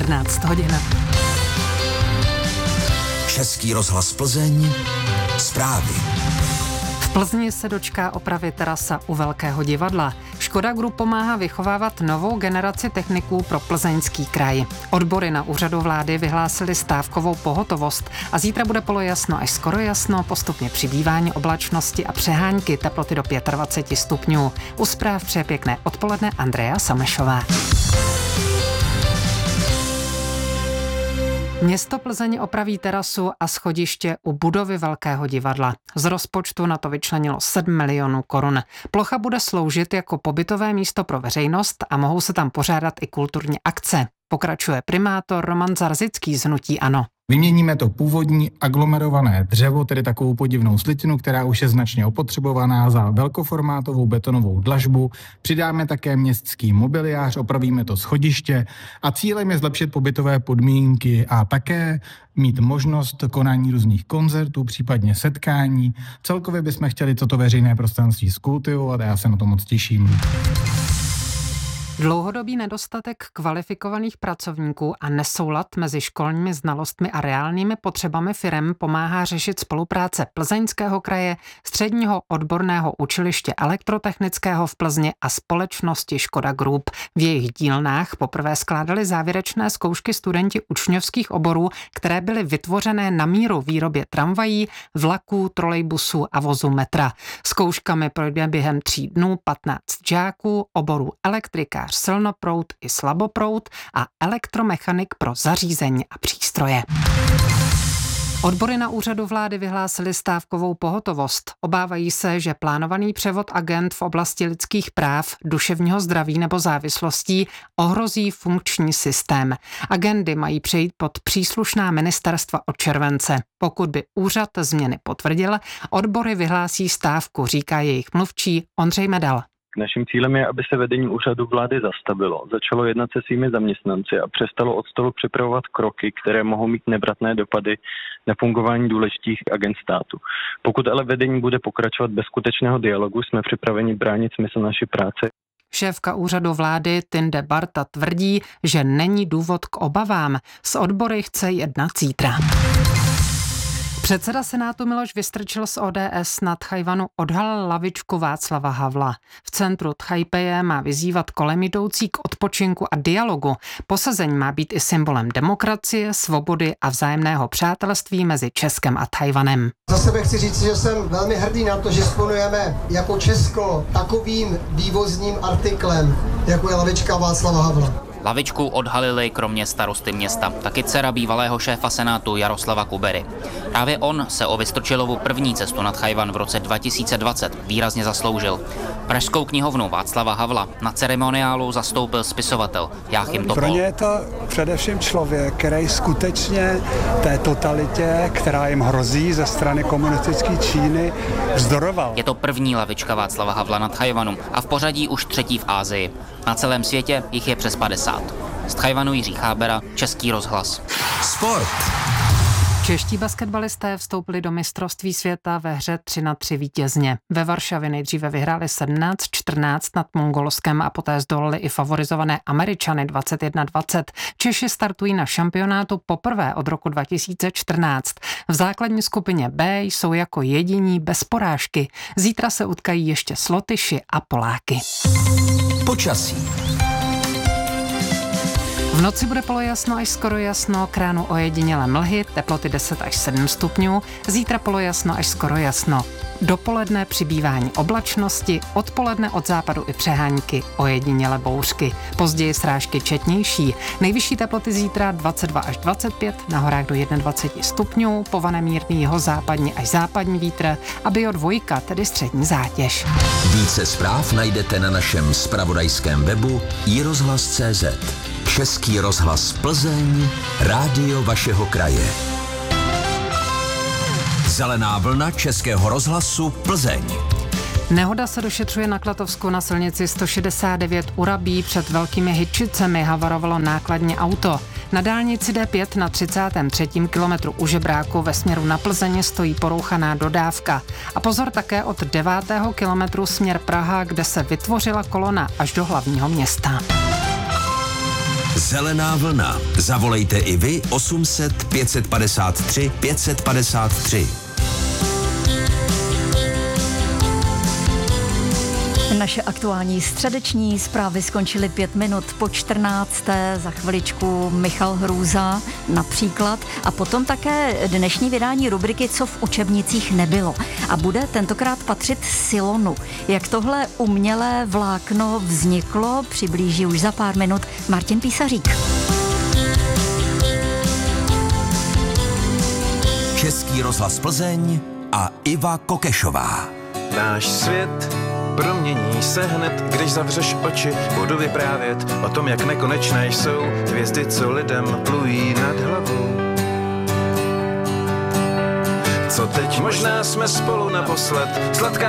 14 hodin. Český rozhlas Plzeň, zprávy. V Plzni se dočká opravy terasa u Velkého divadla. Škoda Group pomáhá vychovávat novou generaci techniků pro Plzeňský kraj. Odbory na úřadu vlády vyhlásily stávkovou pohotovost a zítra bude polojasno až skoro jasno, postupně přibývání oblačnosti a přehánky, teploty do 25 stupňů. U zpráv přeje pěkné odpoledne Andrea Samešová. Město Plzeň opraví terasu a schodiště u budovy Velkého divadla. Z rozpočtu na to vyčlenilo 7 milionů korun. Plocha bude sloužit jako pobytové místo pro veřejnost a mohou se tam pořádat i kulturní akce. Pokračuje primátor Roman Zarzický z hnutí ANO. Vyměníme to původní aglomerované dřevo, tedy takovou podivnou slitinu, která už je značně opotřebovaná, za velkoformátovou betonovou dlažbu. Přidáme také městský mobiliář, opravíme to schodiště a cílem je zlepšit pobytové podmínky a také mít možnost konání různých koncertů, případně setkání. Celkově bychom chtěli toto veřejné prostranství zkultivovat a já se na to moc těším. Dlouhodobý nedostatek kvalifikovaných pracovníků a nesoulad mezi školními znalostmi a reálnými potřebami firem pomáhá řešit spolupráce Plzeňského kraje, Středního odborného učiliště elektrotechnického v Plzni a společnosti Škoda Group. V jejich dílnách poprvé skládali závěrečné zkoušky studenti učňovských oborů, které byly vytvořené na míru výrobě tramvají, vlaků, trolejbusů a vozu metra. Zkouškami projde během 3 dnů 15 žáků oborů elektrika, silnoproud i slaboproud a elektromechanik pro zařízení a přístroje. Odbory na úřadu vlády vyhlásily stávkovou pohotovost. Obávají se, že plánovaný převod agend v oblasti lidských práv, duševního zdraví nebo závislostí ohrozí funkční systém. Agendy mají přejít pod příslušná ministerstva od července. Pokud by úřad změny potvrdil, odbory vyhlásí stávku, říká jejich mluvčí Ondřej Medal. Naším cílem je, aby se vedení úřadu vlády zastavilo, začalo jednat se svými zaměstnanci a přestalo od stolu připravovat kroky, které mohou mít nevratné dopady na fungování důležitých agend státu. Pokud ale vedení bude pokračovat bez skutečného dialogu, jsme připraveni bránit smysl naší práce. Šéfka úřadu vlády Tinde Barta tvrdí, že není důvod k obavám. S odbory chce jednat zítra. Předseda Senátu Miloš Vystrčil z ODS na Tchajwanu odhalil lavičku Václava Havla. V centru Tchajpeje má vyzývat kolem jdoucí k odpočinku a dialogu. Posazení má být i symbolem demokracie, svobody a vzájemného přátelství mezi Českem a Tchajwanem. Za sebe chci říct, že jsem velmi hrdý na to, že disponujeme jako Česko takovým vývozním artiklem, jako je lavička Václava Havla. Lavičku odhalili kromě starosty města taky dcera bývalého šéfa Senátu Jaroslava Kubery. Právě on se o Vystrčilovu první cestu na Tchajwan v roce 2020 výrazně zasloužil. Pražskou knihovnu Václava Havla na ceremoniálu zastoupil spisovatel Jáchym Topol. Pro ně je to především člověk, který skutečně té totalitě, která jim hrozí ze strany komunistické Číny, vzdoroval. Je to první lavička Václava Havla na Tchajwanu a v pořadí už 3. v Asii. Na celém světě jich je přes 50. Z Tchajwanu Jiří Chábera, Český rozhlas. Sport. Čeští basketbalisté vstoupili do mistrovství světa ve hře 3-3 vítězně. Ve Varšavě nejdříve vyhráli 17-14 nad Mongolskem a poté zdolali i favorizované Američany 21-20. Češi startují na šampionátu poprvé od roku 2014. V základní skupině B jsou jako jediní bez porážky. Zítra se utkají ještě s Lotyši a Poláky. Počasí. V noci bude polojasno až skoro jasno, k ránu ojedinělé mlhy, teploty 10 až 7 stupňů, zítra polojasno až skoro jasno. Dopoledne přibývání oblačnosti, odpoledne od západu i přehánky, ojedinělé bouřky. Později srážky četnější. Nejvyšší teploty zítra 22 až 25, na horách do 21 stupňů, povane mírný jihozápadní až západní vítr a bio2, tedy střední zátěž. Více zpráv najdete na našem zpravodajském webu iRozhlas.cz. Český rozhlas Plzeň, rádio vašeho kraje. Zelená vlna Českého rozhlasu Plzeň. Nehoda se došetřuje na Klatovsku na silnici 169 u Rabí. Před Velkými Hyčicemi havarovalo nákladní auto. Na dálnici D5 na 33. kilometru u Žebráku ve směru na Plzeň stojí porouchaná dodávka. A pozor také od 9. kilometru směr Praha, kde se vytvořila kolona až do hlavního města. Zelená vlna. Zavolejte i vy 800 553 553. Naše aktuální středeční zprávy skončily 5 minut po 14. Za chviličku Michal Hrůza například. A potom také dnešní vydání rubriky Co v učebnicích nebylo. A bude tentokrát patřit Silonu. Jak tohle umělé vlákno vzniklo, přiblíží už za pár minut Martin Písařík. Český rozhlas Plzeň a Iva Kokešová. Náš svět promění se hned, když zavřeš oči. Budu vyprávět o tom, jak nekonečné jsou hvězdy, co lidem plují nad hlavou. Co teď? Možná jsme spolu naposled. Sladká